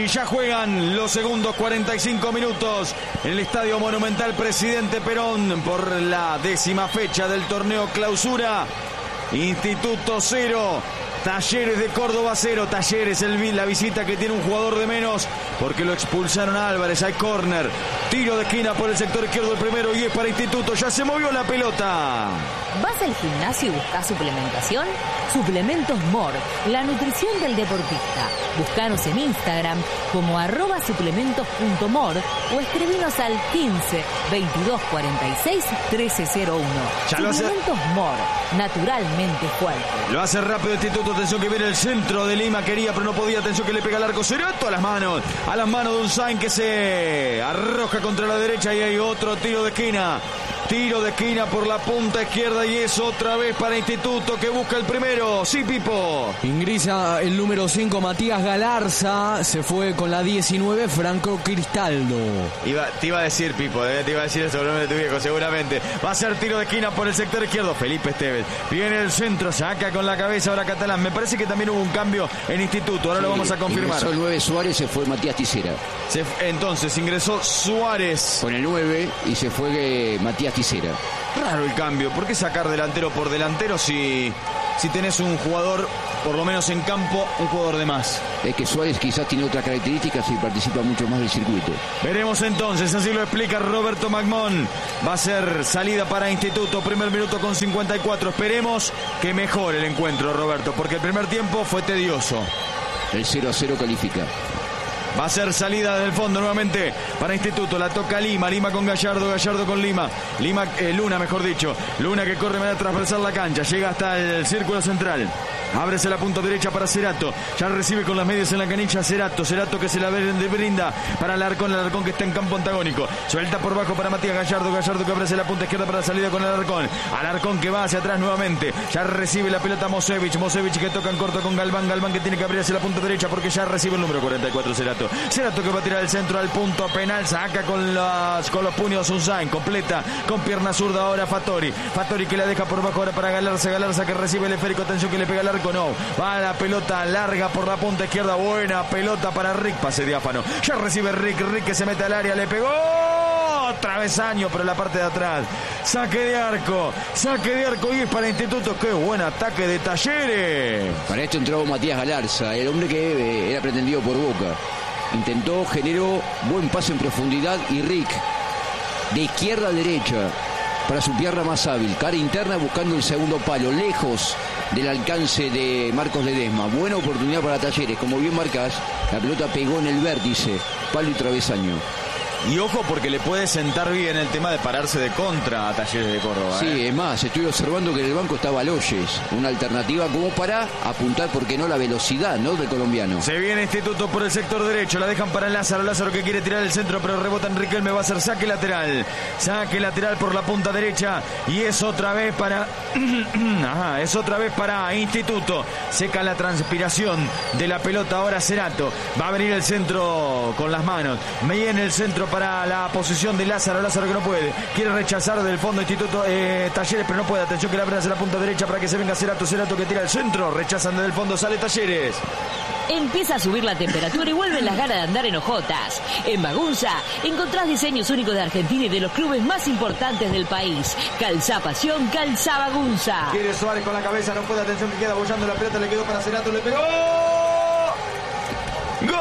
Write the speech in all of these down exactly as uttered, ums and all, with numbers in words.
Y ya juegan los segundos cuarenta y cinco minutos en el Estadio Monumental Presidente Perón por la décima fecha del torneo Clausura. Instituto cero, Talleres de Córdoba cero. Talleres el, la visita que tiene un jugador de menos porque lo expulsaron a Álvarez. Hay córner, tiro de esquina por el sector izquierdo el primero y es para Instituto. Ya se movió la pelota. ¿Vas al gimnasio y buscas suplementación? Suplementos Mor, la nutrición del deportista. Búscanos en Instagram como arroba suplementos.mor o escribinos al quince, veintidós, cuarenta y seis, trece cero uno. Ya lo hace. Suplementos Mor, naturalmente fuerte. Lo hace rápido Instituto, atención que viene el centro de Lima, quería pero no podía, atención que le pega al arco, Cerato a las manos, a las manos de Unzain que se arroja contra la derecha y hay otro tiro de esquina. Tiro de esquina por la punta izquierda y es otra vez para Instituto que busca el primero. Sí, Pipo. Ingresa el número cinco, Matías Galarza. Se fue con la diecinueve, Franco Cristaldo. Iba, te iba a decir, Pipo, eh, te iba a decir eso, el nombre de tu viejo, seguramente. Va a ser tiro de esquina por el sector izquierdo. Felipe Esteves. Viene el centro, saca con la cabeza ahora Catalán. Me parece que también hubo un cambio en Instituto. Ahora sí, lo vamos a confirmar. Ingresó el nueve Suárez, se fue Matías Tisera. Se, entonces ingresó Suárez. Con el nueve y se fue eh, Matías Tisera. Raro el cambio. ¿Por qué sacar delantero por delantero si, si tenés un jugador, por lo menos en campo, un jugador de más? Es que Suárez quizás tiene otras características y participa mucho más del circuito. Veremos entonces, así lo explica Roberto Magmón. Va a ser salida para Instituto, primer minuto con cincuenta y cuatro. Esperemos que mejore el encuentro, Roberto, porque el primer tiempo fue tedioso. El cero a cero califica. Va a ser salida del fondo nuevamente para Instituto. La toca Lima. Lima con Gallardo. Gallardo con Lima. Lima, eh, Luna, mejor dicho. Luna que corre de manera transversal la cancha. Llega hasta el círculo central. Ábrese la punta derecha para Cerato. Ya recibe con las medias en la canilla Cerato. Cerato que se la brinda para Alarcón. El Alarcón que está en campo antagónico. Suelta por bajo para Matías Gallardo. Gallardo que abre la punta izquierda para la salida con el Alarcón. Alarcón que va hacia atrás nuevamente. Ya recibe la pelota Mosevich. Mosevich que toca en corto con Galván. Galván que tiene que abrirse la punta derecha porque ya recibe el número cuarenta y cuatro Cerato. Cerato que va a tirar el centro al punto penal. Saca con, las, con los puños Unzain. Completa con pierna zurda ahora Fattori. Fattori que la deja por bajo ahora para Galarza. Galarza que recibe el esférico. Atención que le pega al arco. No. Va la pelota larga por la punta izquierda. Buena pelota para Rick. Pase diáfano. Ya recibe Rick. Rick que se mete al área. Le pegó. Travesaño, pero la parte de atrás. Saque de arco. Saque de arco y es para Instituto. Qué buen ataque de Talleres. Para esto entró Matías Galarza, el hombre que era pretendido por Boca. Intentó, generó buen pase en profundidad y Rick de izquierda a derecha para su pierna más hábil, cara interna buscando el segundo palo, lejos del alcance de Marcos Ledesma. Buena oportunidad para Talleres, como bien marcás, la pelota pegó en el vértice, palo y travesaño. Y ojo porque le puede sentar bien el tema de pararse de contra a Talleres de Córdoba. Sí, ¿eh? Es más, estoy observando que en el banco está Baloyes, una alternativa como para apuntar, ¿por qué no?, la velocidad, ¿no?, del colombiano. Se viene Instituto por el sector derecho, la dejan para Lázaro, Lázaro que quiere tirar el centro, pero rebota Enrique, me va a hacer saque lateral. Saque lateral por la punta derecha y es otra vez para... Ajá, es otra vez para Instituto. Seca la transpiración de la pelota ahora Cerato. Va a venir el centro con las manos. Viene el centro para la posición de Lázaro, Lázaro que no puede, quiere rechazar del fondo Instituto eh, Talleres, pero no puede, atención que le abren hacia la punta derecha para que se venga Cerato, Cerato que tira el centro, rechazan desde el fondo, sale Talleres. Empieza a subir la temperatura y vuelven las ganas de andar en hojotas. En Magunza encontrás diseños únicos de Argentina y de los clubes más importantes del país. Calzá Pasión, Calzá Magunza. Quiere Suárez con la cabeza, no puede, atención que queda bollando la pelota, le quedó para Cerato, le pegó. ¡Gol!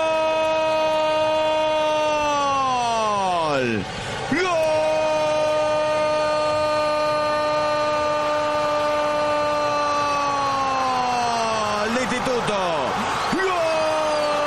¡Gol! De Instituto.